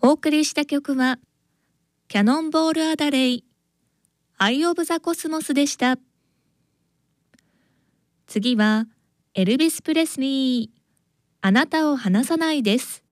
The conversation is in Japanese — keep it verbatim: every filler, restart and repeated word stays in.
お送りした曲はキャノンボールアダレイアイオブザコスモスでした。次はエルビス・プレスリーあなたを離さないです。